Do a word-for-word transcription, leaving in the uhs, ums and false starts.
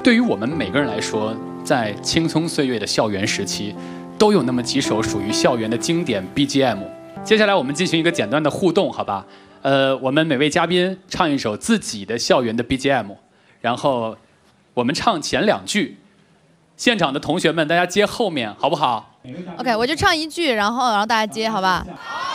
对于我们每个人来说，在青葱岁月的校园时期，都有那么几首属于校园的经典 B G M。接下来我们进行一个简单的互动，好吧？呃，我们每位嘉宾唱一首自己的校园的 B G M， 然后我们唱前两句，现场的同学们大家接后面，好不好 ？OK， 我就唱一句，然后然后大家接，好吧？